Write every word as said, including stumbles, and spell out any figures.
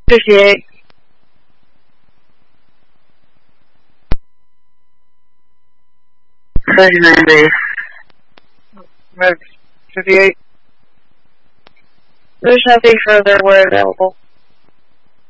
fifty-eight. Thirty-nine base. Med fifty-eight. There's nothing further where available.